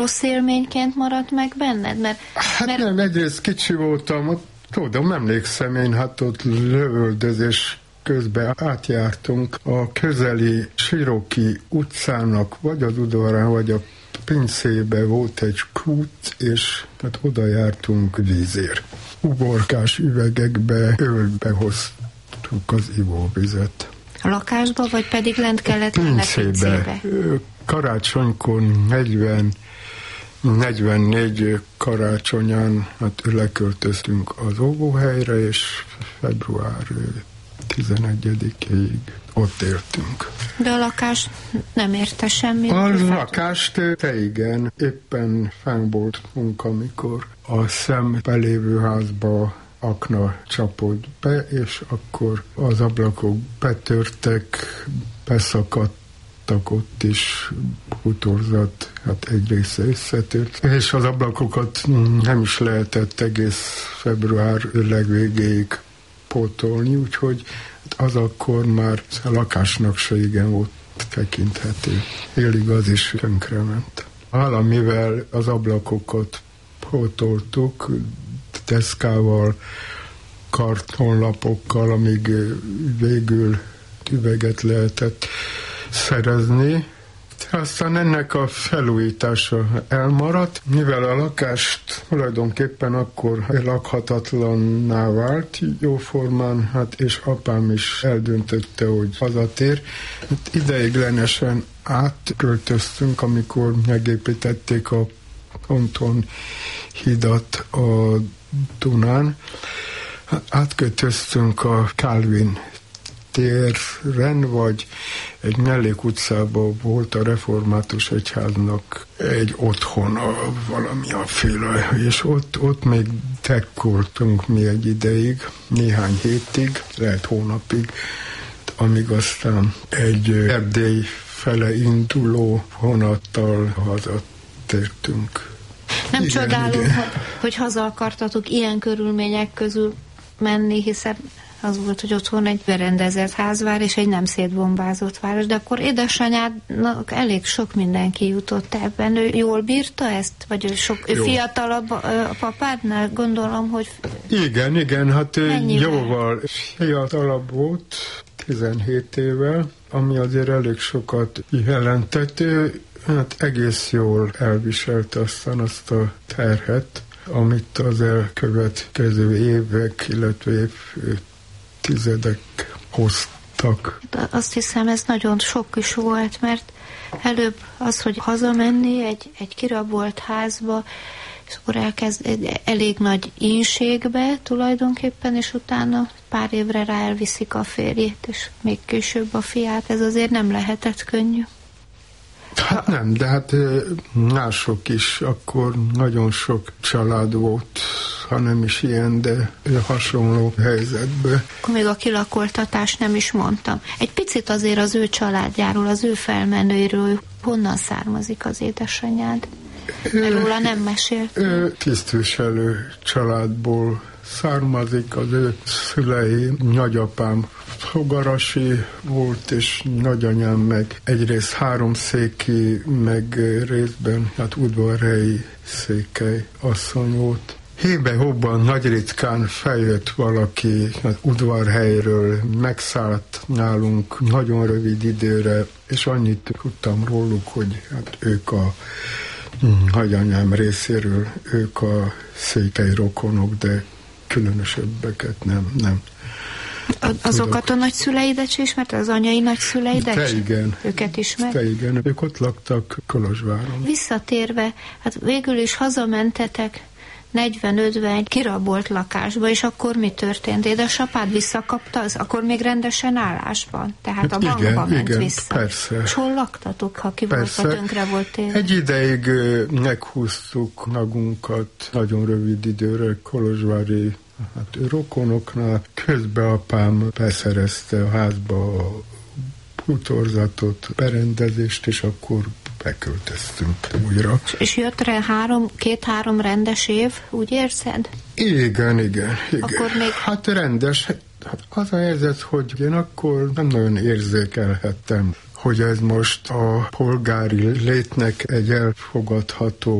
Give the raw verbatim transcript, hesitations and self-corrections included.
rossz élményként maradt meg benned? Mert, hát mert... nem, egyrészt kicsi voltam, ott, tudom, emlékszem én, hát ott lövöldözés közben átjártunk a közeli Siroki utcának, vagy az udvarán, vagy a pincébe volt egy kút, és hát oda jártunk vízért. Uborkás üvegekbe ölbe hoztuk az ivóvizet. A lakásba, vagy pedig lent kellett menni a pincébe? Karácsonykor negyven negyvennégy karácsonyán hát leköltöztünk az óvóhelyre, és február tizenegyedikéig ott éltünk. De a lakás nem érte semmi? A lakást, te igen, éppen fenn volt munka, amikor a szembe lévő házba akna csapott be, és akkor az ablakok betörtek, beszakadtak ott is, utorzat, hát egy része összetört, és az ablakokat nem is lehetett egész február legvégéig pótolni, úgyhogy az akkor már a lakásnak se igen volt tekinthető. Élig az is tönkrement. Valamivel az ablakokat pótoltuk, deszkával, kartonlapokkal, amíg végül üveget lehetett szerezni. Aztán ennek a felújítása elmaradt, mivel a lakást tulajdonképpen akkor lakhatatlanná vált jóformán, hát és apám is eldöntötte, hogy hazatér. Hát ideiglenesen átköltöztünk, amikor megépítették a ponton hidat a Dunán. Átköltöztünk a Calvin téren, vagy egy mellékutcában volt a református egyháznak egy otthona, valami aféle, és ott, ott még tekkoltunk mi egy ideig, néhány hétig, lehet hónapig, amíg aztán egy Erdély fele induló vonattal hazatértünk. Nem igen, csodálom, igen. Hogy, hogy haza akartatok ilyen körülmények közül menni, hiszen az volt, hogy otthon egy berendezett ház vár, és egy nem szétbombázott város, de akkor édesanyádnak elég sok mindenki jutott ebben. Ő jól bírta ezt? Vagy ő, sok, ő fiatalabb a papádnál? Gondolom, hogy... Igen, igen, hát mennyivel? Jóval fiatalabb volt, tizenhét évvel, ami azért elég sokat jelentett. Ő hát egész jól elviselte aztán azt a terhet, amit az elkövetkező évek, illetve évtizedek hoztak. De azt hiszem, ez nagyon sok is volt, mert előbb az, hogy hazamenni egy, egy kirabolt házba, és akkor elkezd egy elég nagy ínségbe tulajdonképpen, és utána pár évre rá elviszik a férjét, és még később a fiát. Ez azért nem lehetett könnyű. Hát nem, de hát mások is, akkor nagyon sok család volt, ha nem is ilyen, de hasonló helyzetben. Akkor még a kilakoltatást nem is mondtam. Egy picit azért az ő családjáról, az ő felmenőiről, honnan származik az édesanyád? Mert róla nem mesélt. Ő tisztviselő családból származik, az ő szülei, nagyapám fogarasi volt, és nagyanyám meg egyrészt háromszéki, meg részben hát udvarhelyi székely asszony volt. Hébe-hóban nagy ritkán feljött valaki hát udvarhelyről, megszállt nálunk nagyon rövid időre, és annyit tudtam róluk, hogy hát ők a nagyanyám részéről, ők a székely rokonok, de különösebbeket nem, nem. Azokat a nagyszüleidet is ismert? Az anyai nagyszüleidet? Te igen. Őket ismert? Te igen. Ők ott laktak Kolozsváron. Visszatérve, hát végül is hazamentetek negyven-ötven egy kirabolt lakásba, és akkor mi történt? Édesapád visszakapta, az akkor még rendesen állásban? Tehát hát a bankba igen, ment igen, vissza. Persze. És hol laktatok, ha ki persze. volt, tönkre volt téve? Egy ideig meghúztuk magunkat nagyon rövid időre kolozsvári hát, rokonoknál. Közben apám beszerezte a házba a bútorzatot, berendezést, és akkor beköltöztünk újra. És jött rá három, két-három rendes év, úgy érzed? Igen, igen, igen. Akkor még... Hát rendes. Hát az a helyzet, hogy én akkor nem nagyon érzékelhettem, hogy ez most a polgári létnek egy elfogadható